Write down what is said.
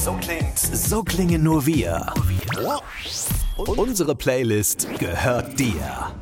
So klingen nur wir. Unsere Playlist gehört dir.